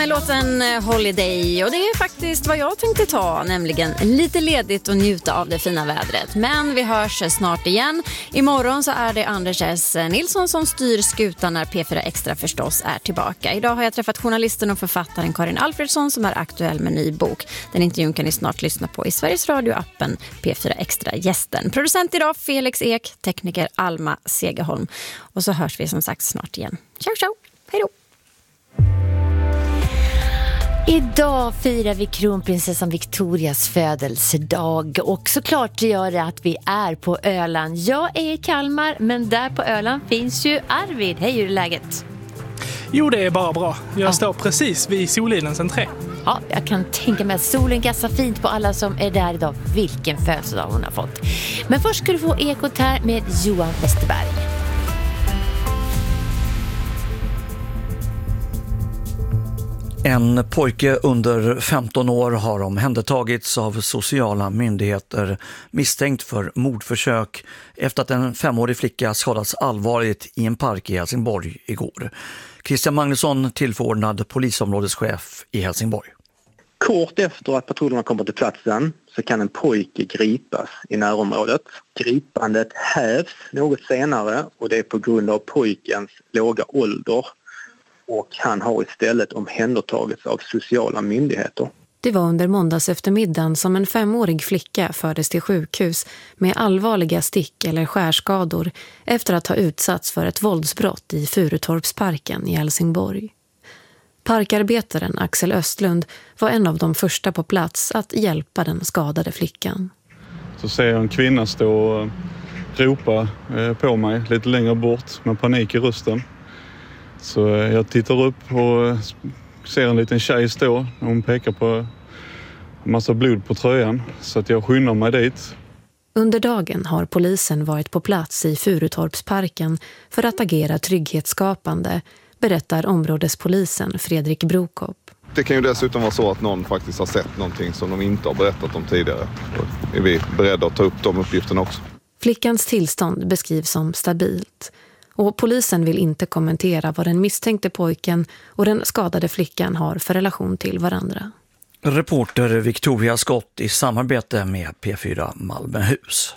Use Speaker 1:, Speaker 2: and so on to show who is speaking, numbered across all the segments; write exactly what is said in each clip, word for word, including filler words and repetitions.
Speaker 1: med låten Holiday, och det är faktiskt vad jag tänkte ta, nämligen lite ledigt och njuta av det fina vädret. Men vi hörs snart igen. Imorgon så är det Anders S. Nilsson som styr skutan när P fyra Extra förstås är tillbaka. Idag har jag träffat journalisten och författaren Karin Alfredsson som är aktuell med ny bok. Den intervjun kan ni snart lyssna på i Sveriges Radio-appen P fyra Extra gästen. Producent idag Felix Ek, tekniker Alma Segerholm. Och så hörs vi som sagt snart igen. Ciao, ciao. Hej då.
Speaker 2: Idag firar vi kronprinsessan Victorias födelsedag, och såklart gör det att vi är på Öland. Jag är i Kalmar, men där på Öland finns ju Arvid. Hej, hur är läget?
Speaker 3: Jo, det är bara bra. Jag
Speaker 2: ja.
Speaker 3: står precis vid Solidens entré.
Speaker 2: Ja, jag kan tänka mig att solen gassar fint på alla som är där idag. Vilken födelsedag hon har fått. Men först ska du få Ekot här med Johan Westerberg.
Speaker 4: En pojke under femton år har omhändertagits av sociala myndigheter misstänkt för mordförsök efter att en femårig flicka skadats allvarligt i en park i Helsingborg igår. Christian Magnusson, tillförordnad polisområdeschef i Helsingborg.
Speaker 5: Kort efter att patrullerna kommer till platsen så kan en pojke gripas i närområdet. Gripandet hävs något senare, och det är på grund av pojkens låga ålder. Och han har istället omhändertagits av sociala myndigheter.
Speaker 6: Det var under måndags eftermiddagen som en femårig flicka fördes till sjukhus med allvarliga stick- eller skärskador efter att ha utsatts för ett våldsbrott i Furutorpsparken i Helsingborg. Parkarbetaren Axel Östlund var en av de första på plats att hjälpa den skadade flickan.
Speaker 7: Så ser jag en kvinna stå och ropa på mig lite längre bort med panik i rösten. Så jag tittar upp och ser en liten tjej stå. Hon pekar på en massa blod på tröjan, så att jag skyndar mig dit.
Speaker 6: Under dagen har polisen varit på plats i Furutorpsparken för att agera trygghetsskapande, berättar områdespolisen Fredrik Brokop.
Speaker 8: Det kan ju dessutom vara så att någon faktiskt har sett någonting som de inte har berättat om tidigare. Och är vi beredda att ta upp de uppgifterna också.
Speaker 6: Flickans tillstånd beskrivs som stabilt. Och polisen vill inte kommentera vad den misstänkte pojken och den skadade flickan har för relation till varandra.
Speaker 4: Reporter Victoria Skott i samarbete med P fyra Malmöhus.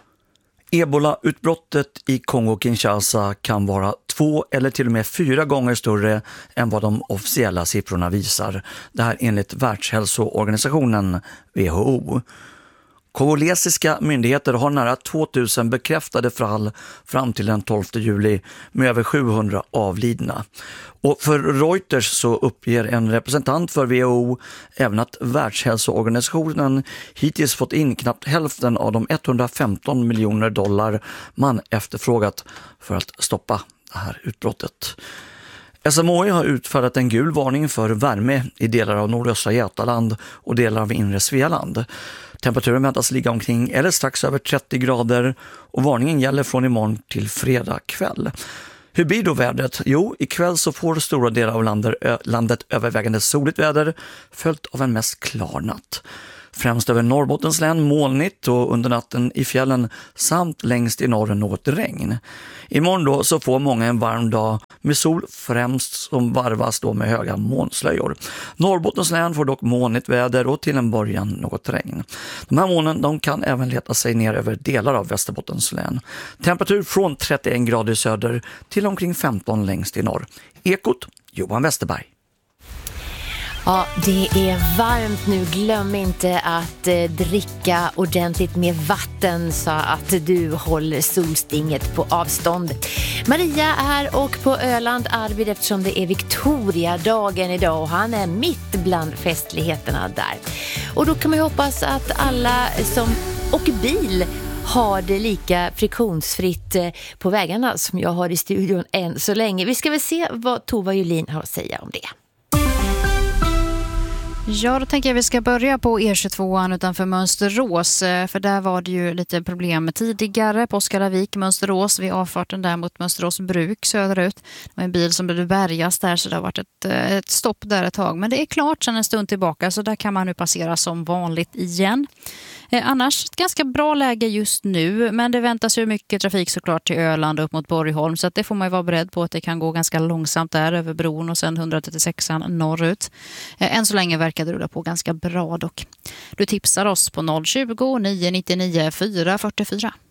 Speaker 4: Ebola-utbrottet i Kongo-Kinshasa kan vara två eller till och med fyra gånger större än vad de officiella siffrorna visar. Det här enligt Världshälsoorganisationen W H O. Kongolesiska myndigheter har nära tvåtusen bekräftade fall fram till den tolfte juli med över sjuhundra avlidna. Och för Reuters så uppger en representant för W H O även att Världshälsoorganisationen hittills fått in knappt hälften av de etthundrafemton miljoner dollar man efterfrågat för att stoppa det här utbrottet. S M H I har utfärdat en gul varning för värme i delar av nordöstra Götaland och delar av inre Svealand. Temperaturen väntas ligga omkring eller strax över trettio grader, och varningen gäller från imorgon till fredag kväll. Hur blir då vädret? Jo, ikväll så får stora delar av landet, landet övervägande soligt väder följt av en mest klar natt. Främst över Norrbottens län molnigt och under natten i fjällen samt längst i norr något regn. Imorgon då så får många en varm dag med sol, främst som varvas då med höga molnslöjor. Norrbottens län får dock molnigt väder och till en början något regn. De här molnen de kan även leta sig ner över delar av Västerbottens län. Temperatur från trettioen grader i söder till omkring femton längst i norr. Ekot, Johan Westerberg.
Speaker 2: Ja, det är varmt nu. Glöm inte att eh, dricka ordentligt med vatten så att du håller solstinget på avstånd. Maria är här och på Öland, Arvid, eftersom det är Victoria-dagen idag och han är mitt bland festligheterna där. Och då kan man ju hoppas att alla som åker bil har det lika friktionsfritt på vägarna som jag har i studion än så länge. Vi ska väl se vad Tova Julin har att säga om det.
Speaker 9: Ja, då tänker jag vi ska börja på E tjugotvå utanför Mönsterås. För där var det ju lite problem tidigare på Oskaravik, Mönsterås, vid avfarten där mot Mönsterås bruk söderut. Det var en bil som blev bärgas där, så det har varit ett, ett stopp där ett tag. Men det är klart sedan en stund tillbaka, så där kan man nu passera som vanligt igen. Eh, annars ett ganska bra läge just nu, men det väntas ju mycket trafik såklart till Öland upp mot Borgholm, så att det får man ju vara beredd på att det kan gå ganska långsamt där över bron och sen etthundratrettiosexan norrut. Eh, än så länge verkar det rulla på ganska bra dock. Du tipsar oss på noll tjugo, nio nio nio, fyra fyra fyra.